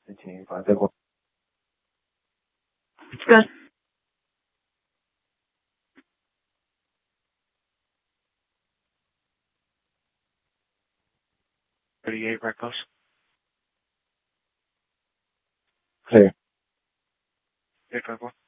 事情发生过。 Good. 38 right close. Clear. 854.